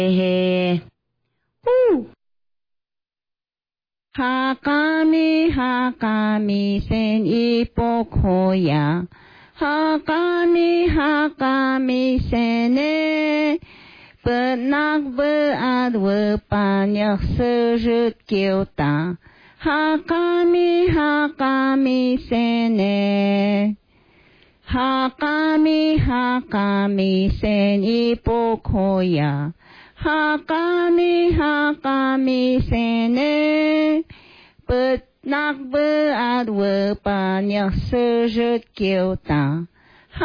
へはかみせにぽこや。はかみせね。Benak berat banyak sujud kita. Hakami sene. Hakami seni pokoya. Hakami sene. Benak berat banyak sujud kita.